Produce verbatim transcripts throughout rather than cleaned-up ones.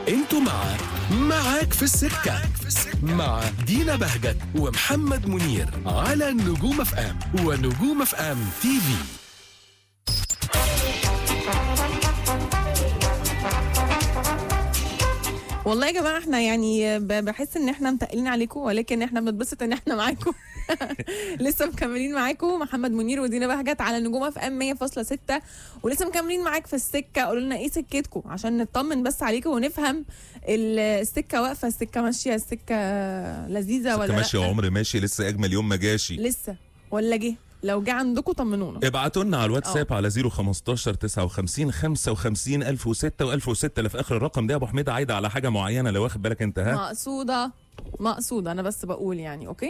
انتوا مع معاك في السكة مع دينا بهجت ومحمد منير على نجوم اف ام ونجوم اف ام تي في. والله يا جماعه احنا يعني بحس ان احنا متقلين عليكم، ولكن احنا بنتبسط ان احنا معاكم. لسه مكملين معاكم محمد منير ودينا بهجت على نجوم اف ام مية فاصلة ستة، ولسه مكملين معاك في السكه. قولوا لنا ايه سكتكم عشان نطمن بس عليكم ونفهم السكه واقفه، السكه ماشيه، السكه لذيذه ولا السكه لا؟ ماشيه وعمر ماشي، لسه اجمل يوم ما جاشي لسه ولا جه؟ لو جه عندكم طمنونا. ابعتوا لنا على الواتساب على صفر خمستاشر تسعة وخمسين خمسة وخمسين ألف وستة وألف وستة اللي في اخر الرقم ده. ابو حميد عايده على حاجه معينه لو واخد بالك انت؟ ها مقصوده مقصوده، انا بس بقول يعني اوكي.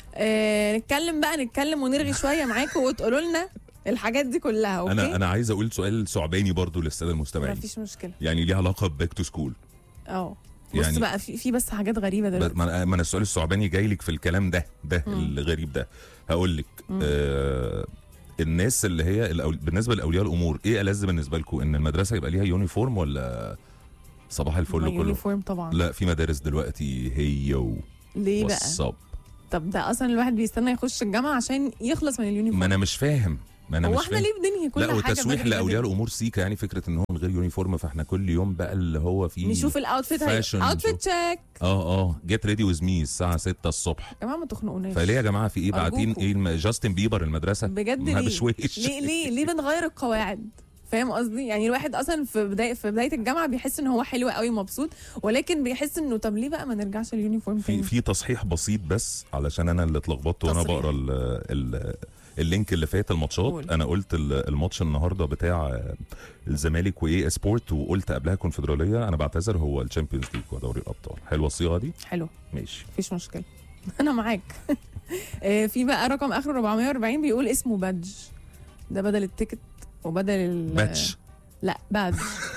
آه نتكلم بقى نتكلم ونرغي شويه معاكم وتقولوا لنا الحاجات دي كلها. اوكي انا انا عايز اقول سؤال ثعباني برضو للساده المستمعين، مفيش مشكله، يعني ليه علاقه بباك تو سكول. اه بص يعني بقى في في بس حاجات غريبه دلوقتي. ما انا السؤال الثعباني جاي لك في الكلام ده ده مم. الغريب ده هقول لك. آه الناس اللي هي الأول... بالنسبه لاولياء الامور، ايه ألذ بالنسبه لكم؟ ان المدرسه يبقى ليها يونيفورم ولا صباح الفل كله؟ يونيفورم طبعا. لا، في مدارس دلوقتي هي و ليه بقى؟ والصب. طب ده اصلا الواحد بيستنى يخش الجامعه عشان يخلص من اليونيفورم. ما انا مش فاهم ما انا هو مش احنا فاهم. ليه بننهي كل لا حاجه؟ وتسويح لاولياء الامور سيكا، يعني فكره ان هو من غير يونيفورم، فاحنا كل يوم بقى اللي هو فيه نشوف الاوتفيت. اوتفيت تشيك. اه اه جيت ريدي ويز مي الساعه ستة الصبح. يا جماعه ما تخنقوناش. فليه يا جماعه في ايه باعتين ايه جاستن بيبر المدرسه بجد؟ ما ليه؟ بشويش ليه ليه ليه بنغير القواعد؟ فاهم قصدي؟ يعني الواحد اصلا في بدايه في بدايه الجامعه بيحس ان هو حلو قوي مبسوط، ولكن بيحس انه طب ليه بقى ما نرجعش اليونيفورم تاني؟ في في تصحيح بسيط بس علشان انا اللي اتلخبطت وانا بقرا ال ال اللينك اللي فات الماتشات. قول. انا قلت الماتش النهارده بتاع الزمالك واي سبورت، وقلت قبلها كونفدراليه. انا بعتذر، هو الشامبيونز ليج ودوري الابطال. حلوه الصيغه دي؟ حلو ماشي مفيش مشكله. انا معاك. في بقى رقم اخره أربعمية وأربعين بيقول اسمه بادج، ده بدل التيكت وبدل ال باتش. لا بادج.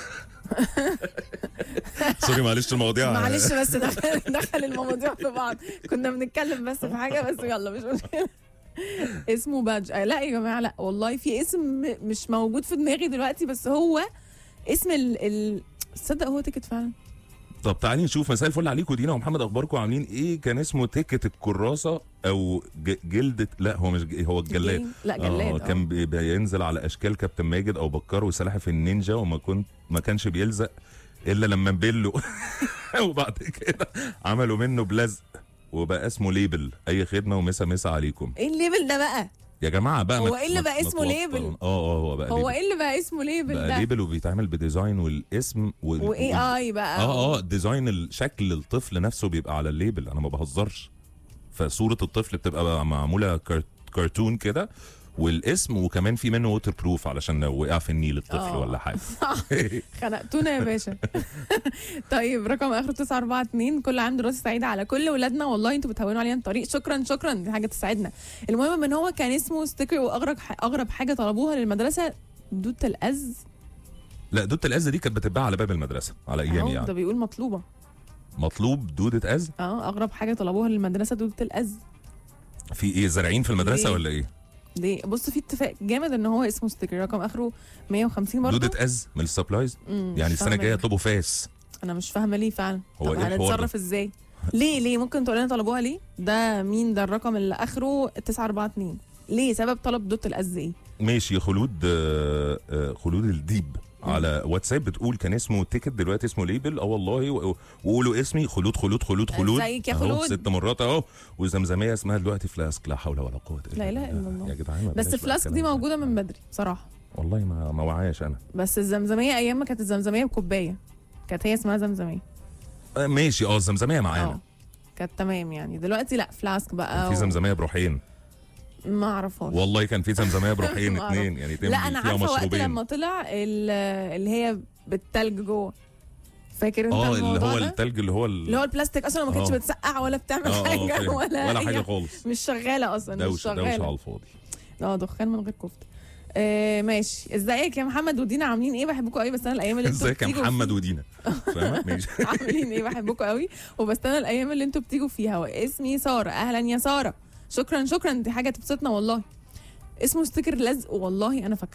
سوري معلش المواضيع معلش بس دخل دخل المواضيع في بعض، كنا بنتكلم بس في حاجه، بس يلا مش مشكله. اسمه بادج. لا يا جماعه، لا والله في اسم مش موجود في دماغي دلوقتي، بس هو اسم ال ال تصدق هو تيكت فعلا. طب تعالي نشوف. مساء الفل عليكم دينا ومحمد، اخباركم عاملين ايه؟ كان اسمه تيكت الكراسه او جلده، لا هو مش هو الجلاد. لا جلاد. اه كان بينزل على اشكال كابتن ماجد او بكار وسلاحف النينجا، وما كنت ما كانش بيلزق الا لما نبله. وبعد كده عملوا منه بلزق وبقى اسمه ليبل. اي خدمه ومسا مسا عليكم. ايه الليبل ده بقى يا جماعه بقى؟ هو ايه اللي بقى اسمه ليبل؟ اه اه هو بقى هو ايه اللي بقى اسمه ليبل بقى ده؟ ليبل وبيتعمل بديزاين والاسم وال... واي اي بقى. اه اه ديزاين الشكل الطفل نفسه بيبقى على الليبل. انا ما بهزرش. فصوره الطفل بتبقى معموله كارت... كرتون كده، والاسم، وكمان في منه ووتر بروف علشان لو وقع في النيل الطفل أوه. ولا حاجه. خنقتونا يا باشا. طيب رقم اخره تسعة أربعة اتنين، كل عام دراسه سعيده على كل ولادنا، والله انتوا بتهونوا علينا الطريق. شكرا شكرا، دي حاجه تسعدنا. المهم ان هو كان اسمه ستيكر، واغرب اغرب حاجه طلبوها للمدرسه دودة الأز. لا دودة الأز دي كانت بتتباع على باب المدرسه على ايامي يعني. ده بيقول مطلوبه. مطلوب دودة أز؟ اه اغرب حاجه طلبوها للمدرسه دودة الأز. في ايه زارعين في المدرسه ولا ايه؟ ليه؟ بص في اتفاق جامد ان هو اسمه ستيكر، رقم اخره مية وخمسين برضه. دودة أز من السبلايز؟ يعني السنه الجايه يطلبوا فاس. انا مش فاهمه ليه فعلا. هو طب هنتصرف ازاي؟ ليه ليه ممكن تقول لنا طلبوها ليه؟ ده مين ده الرقم اللي اخره تسعة أربعة اتنين؟ ليه سبب طلب دودة الأز ايه؟ ماشي. خلود خلود الديب على واتساب بتقول كان اسمه تيكت دلوقتي اسمه ليبل. اه والله. وقولوا اسمي خلود خلود خلود خلود. ازيك يا خلود؟ ست مرات اهو. وزمزميه اسمها دلوقتي فلاسك. لا حول ولا قوه الا بالله. لا اله الا الله يا جدعان. بس فلاسك دي موجوده من بدري بصراحه. والله ما ما وعاش انا. بس الزمزميه ايام ما كانت الزمزميه بكوبايه كانت هي اسمها زمزميه. آه ماشي. اه الزمزميه معانا كانت تمام يعني. دلوقتي لا فلاسك بقى. في زمزميه بروحين. ما اعرفهاش والله. كان في زمزميه بروحين اتنين يعني. لا انا عارفه وقت لما طلع اللي هي بالتلج جوه. فاكر انت اه اللي هو ده؟ التلج اللي هو اللي هو البلاستيك اصلا ما كانتش بتسقع ولا بتعمل أوه. حاجه أوه. ولا ولا حاجه خالص. مش شغاله اصلا. دوش مش شغاله. دوش على الفاضي. اه دخان من غير كفته. آه ماشي. ازيك يا محمد ودينا؟ عاملين ايه؟ بحبكم قوي. بس انا الايام اللي انتوا ازيك يا محمد ودينا؟ فاهمه؟ ماشي. عاملين ايه؟ بحبكم قوي وبستنى الايام اللي انتوا بتيجوا فيها. واسمي ساره. اهلا يا ساره. شكرا شكرا، دي حاجه تبسطنا والله. اسمه ستيكر لزق والله انا فاكره.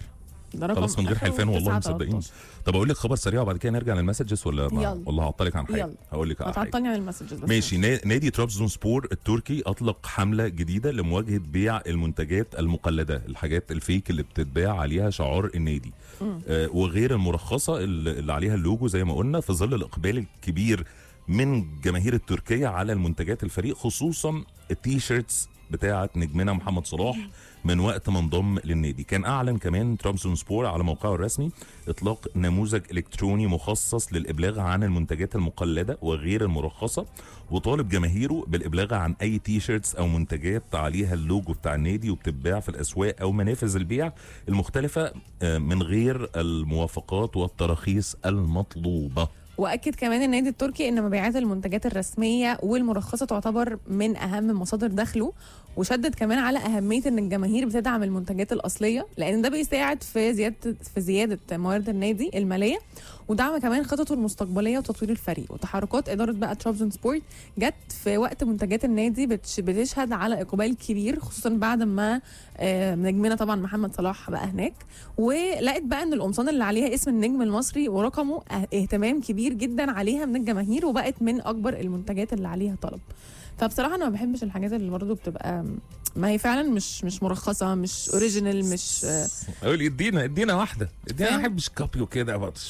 خلاص من غير حلفان والله مصدقين. طب اقول لك خبر سريع وبعد كده نرجع للمسجز ولا ما والله هعطلك عن حاجه. هقول لك على حاجه هتعطلني عن المسجز بس ماشي. نادي طرابزون سبور التركي اطلق حمله جديده لمواجهه بيع المنتجات المقلده، الحاجات الفيك اللي بتتباع عليها شعار النادي آه وغير المرخصه اللي عليها اللوجو زي ما قلنا، في ظل الاقبال الكبير من جماهير التركيه على المنتجات الفريق، خصوصا التي شيرتس بتاعه نجمنا محمد صلاح من وقت ما انضم للنادي. كان اعلن كمان طرابزون سبور على موقعه الرسمي اطلاق نموذج الكتروني مخصص للابلاغ عن المنتجات المقلده وغير المرخصه، وطالب جماهيره بالابلاغ عن اي تي شيرتس او منتجات عليها اللوجو بتاع النادي وبتتباع في الاسواق او منافذ البيع المختلفه من غير الموافقات والتراخيص المطلوبه. واكد كمان النادي التركي ان مبيعات المنتجات الرسميه والمرخصه تعتبر من اهم مصادر دخله، وشدد كمان على اهميه ان الجماهير بتدعم المنتجات الاصليه، لان ده بيساعد في زياده في زياده موارد النادي الماليه، ودعم كمان خططه المستقبليه وتطوير الفريق. وتحركات اداره بقى طرابزون سبورت جت في وقت منتجات النادي بتشهد على اقبال كبير، خصوصا بعد ما نجمنا طبعا محمد صلاح بقى هناك، ولقيت بقى ان القمصان اللي عليها اسم النجم المصري ورقمه اهتمام كبير جدا عليها من الجماهير، وبقت من اكبر المنتجات اللي عليها طلب. فبصراحه انا ما بحبش الحاجات اللي برضه بتبقى ما هي فعلا مش مش مرخصه، مش اوريجينال، مش اقول ادينا ادينا واحده ادينا، ما بحبش كابي وكده.